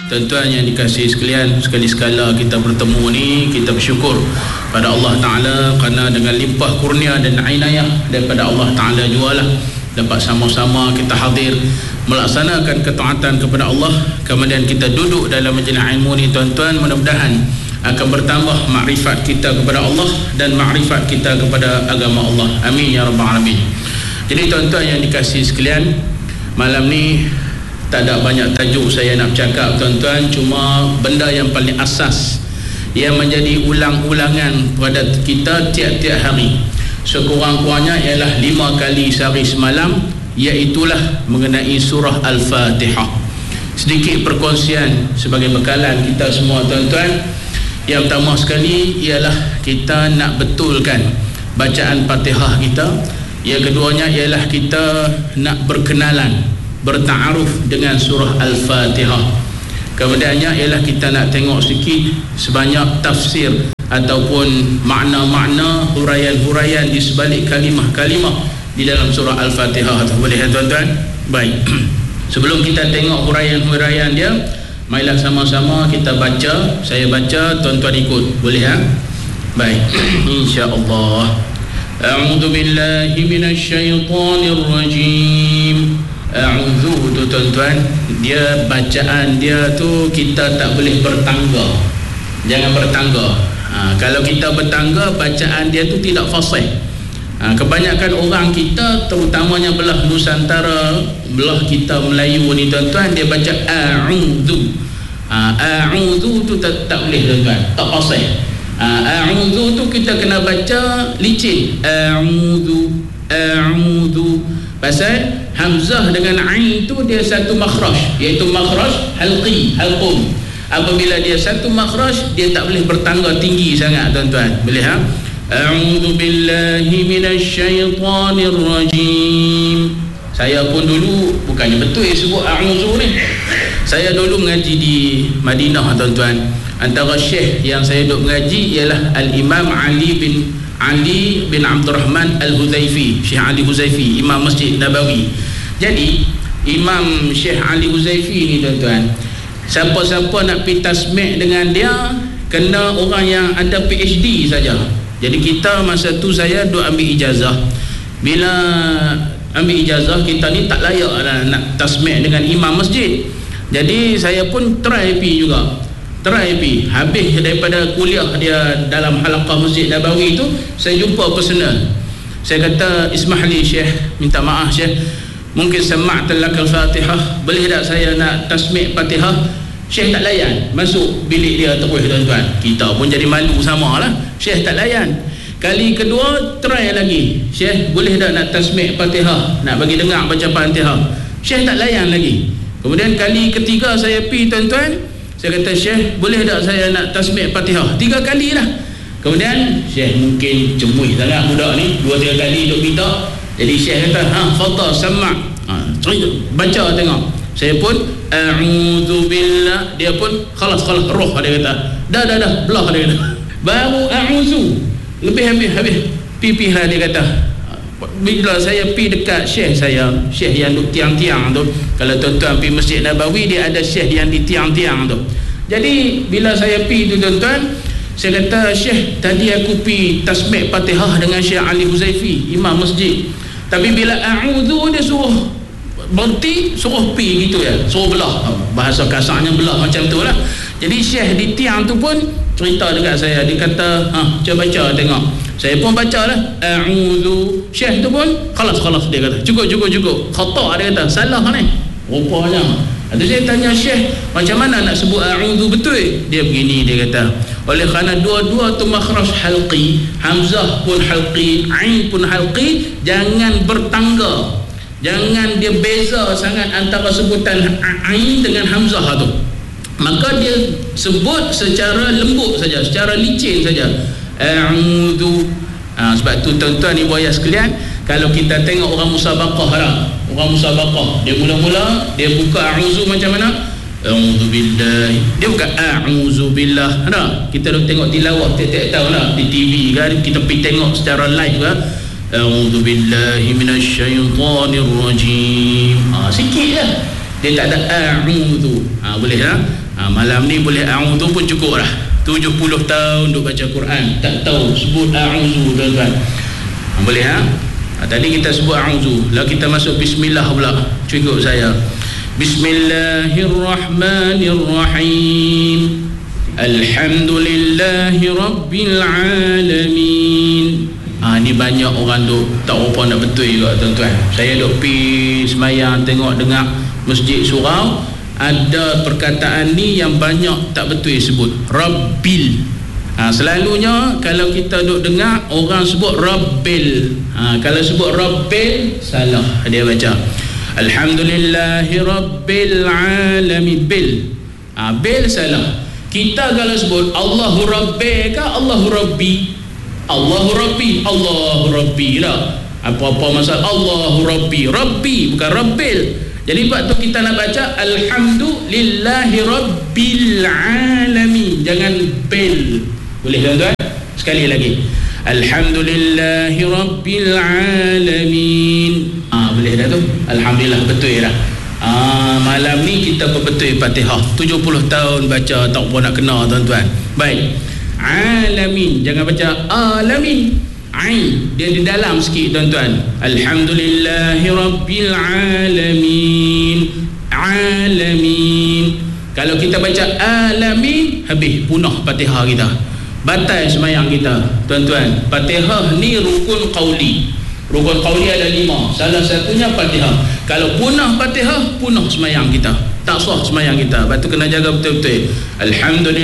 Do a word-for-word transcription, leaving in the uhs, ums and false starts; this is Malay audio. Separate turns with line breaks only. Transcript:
Tuan-tuan yang dikasihi sekalian, sekali sekala kita bertemu ni, kita bersyukur pada Allah Ta'ala kerana dengan limpah kurnia dan inayah daripada Allah Ta'ala jualah dapat sama-sama kita hadir melaksanakan ketaatan kepada Allah. Kemudian kita duduk dalam majlis ilmu ni tuan-tuan, mudah-mudahan akan bertambah makrifat kita kepada Allah dan makrifat kita kepada agama Allah. Amin ya rabbal alamin. Jadi tuan-tuan yang dikasihi sekalian, malam ni tak ada banyak tajuk saya nak cakap tuan-tuan, cuma benda yang paling asas yang menjadi ulang-ulangan pada kita tiap-tiap hari, sekurang-kurangnya ialah lima kali sehari semalam, iaitulah mengenai surah Al-Fatihah. Sedikit perkongsian sebagai bekalan kita semua tuan-tuan. Yang pertama sekali ialah kita nak betulkan bacaan Fatihah kita. Yang keduanya ialah kita nak berkenalan, bertaaruf dengan surah Al-Fatihah. Kemudiannya ialah kita nak tengok sedikit sebanyak tafsir ataupun makna-makna, huraian-huraian di sebalik kalimah-kalimah di dalam surah Al-Fatihah. Boleh kan tuan-tuan? Baik. Sebelum kita tengok huraian-huraian dia, marilah sama-sama kita baca. Saya baca, tuan-tuan ikut. Boleh kan? Baik. InsyaAllah. A'udzu billahi minasyaitonir rajim. A'udzu tu tuan-tuan, dia bacaan dia tu kita tak boleh bertangga. Jangan bertangga. Ha, kalau kita bertangga, bacaan dia tu tidak fasih. Ha, kebanyakan orang kita, terutamanya belah Nusantara, belah kita Melayu ni tuan-tuan, dia baca a'udzu. Ha, a'udzu tu tak, tak boleh tuan-tuan, tak fasih. Ha, a'udzu tu kita kena baca licin. A'udzu, a'udzu. Pasal hamzah dengan ain tu dia satu makhraj, iaitu makhraj halqi, halqum. Apabila dia satu makhraj, dia tak boleh bertangga tinggi sangat tuan-tuan. Boleh ha? A'udzu billahi minasyaitonir rajim. Saya pun dulu bukannya betul sebut a'udzu ni. Saya dulu mengaji di Madinah tuan-tuan. Antara syekh yang saya duk mengaji ialah Al-Imam Ali bin Ali bin Abdul Rahman Al-Huzaifi, Syekh Ali Huzaifi, Imam Masjid Nabawi. Jadi Imam Syekh Ali Huzaifi ni tuan-tuan, siapa-siapa nak pergi tasmi' dengan dia kena orang yang ada P H D saja. Jadi kita masa tu saya duk ambil ijazah. Bila ambil ijazah, kita ni tak layak lah nak tasmi' dengan imam masjid. Jadi saya pun try pergi juga, try pergi. Habis daripada kuliah dia dalam halaqah Masjid Nabawi tu, saya jumpa personal. Saya kata, ismahli Syekh, minta maaf Syekh, mungkin sama'ta lak al-Fatihah, boleh tak saya nak tasmi' Fatihah? Syekh tak layan, masuk bilik dia terus tuan-tuan. Kita pun jadi malu sama lah, Syekh tak layan. Kali kedua try lagi, Syekh boleh tak nak tasmi' Fatihah, nak bagi dengar baca Fatihah? Syekh tak layan lagi. Kemudian kali ketiga saya pergi tuan-tuan, saya kata, Syekh boleh tak saya nak tasmi' Fatihah? Tiga kali lah. Kemudian Syekh mungkin cemuih sangat budak ni, dua tiga kali duk minta. Jadi Syekh kata, ha fadhal sama', ha baca tengok. Saya pun a'udzu billah, dia pun khalas khalas roh, dia kata dah dah dah belah, dia kata baru a'udzu lebih habis habis pipih lah, dia kata. Bila saya pi dekat Syekh saya, Syekh yang duk tiang-tiang tu, kalau tuan-tuan pergi Masjid Nabawi, dia ada Syekh yang di tiang-tiang tu. Jadi bila saya pi tu tuan-tuan, saya kata, Syekh tadi aku pi tasmi' Fatihah dengan Syekh Ali Huzaifi, imam masjid, tapi bila a'udzu dia suruh berhenti, suruh pi gitu ya, suruh belah. Bahasa kasarnya belah macam tu lah. Jadi Syekh di tiang tu pun cerita dekat saya, dia kata, ha cuba baca tengok. Saya pun baca lah, a'udzu. Syekh tu pun khalas khalas, dia kata cukup cukup cukup, khata, dia kata salah ni rupanya. Ada saya tanya Syekh, macam mana nak sebut a'udzu betul? Dia begini, dia kata, oleh kerana dua-dua tu makhraj halqi, hamzah pun halqi, ain pun halqi, jangan bertangga, jangan dia beza sangat antara sebutan ain dengan hamzah tu. Maka dia sebut secara lembut saja, secara licin saja, a'udzu. Ha, sebab tu tuan-tuan ibu ayah sekalian, kalau kita tengok orang musabaqah lah, orang musabaqah, dia mula-mula dia buka a'udzu macam mana? A'udzu billahi. Dia bukan a'udzu billah. Ada kita dah tengok tilawah tiap-tiap tahun lah di T V kan, kita pergi tengok secara live kan. A'udzu billahi minasyaitonir rajim. Ha, sikit lah. Dia tak ada a'udzu. Ha, boleh lah. ha, malam ni boleh a'udzu pun cukup lah. Tujuh puluh tahun duk baca Quran tak tahu sebut a'udzu tuan-tuan. ha, Boleh ha? ha Tadi kita sebut a'udzu, lalu kita masuk bismillah pula. Cukup saya. Bismillahirrahmanirrahim. Alhamdulillahi Rabbil Alamin. Ha, ni banyak orang duk tak apa nak betul juga tuan-tuan. Saya duk pergi semayang tengok dengar masjid surau, ada perkataan ni yang banyak tak betul sebut Rabbil. ha, Selalunya kalau kita duk dengar orang sebut Rabbil. ha, Kalau sebut Rabbil salah dia baca Alhamdulillahi Rabbil Alamin. Bil ha, Bil salah. Kita kalau sebut Allahu Rabbi ke Allahu Rabbi? Allahu Rabbi, Allahu Rabbi lah. Apa-apa masalah Allahu Rabbi, Rabbi bukan Rabbil. Jadi sebab tu kita nak baca Alhamdulillahi Rabbil Alamin, jangan bil. Boleh tuan-tuan? Sekali lagi. Alhamdulillahi Rabbil Alamin. Ah, boleh dah tu. Alhamdulillah, betul dah. Ah, malam ni kita betul Fatihah. tujuh puluh tahun baca tak apa nak kena tuan-tuan. Baik. Alamin, jangan baca alamin. Ain dia di dalam sikit tuan-tuan. Alhamdulillahi Rabbil Alamin. Alamin. Kalau kita baca alamin, habis punah Fatihah kita, batal sembahyang kita tuan-tuan. Fatihah ni rukun qauli. Rukun qauli ada lima, salah satunya Fatihah. Kalau punah Fatihah, punah sembahyang kita, tak sah sembahyang kita. Lepas tu kena jaga betul-betul. Alhamdulillah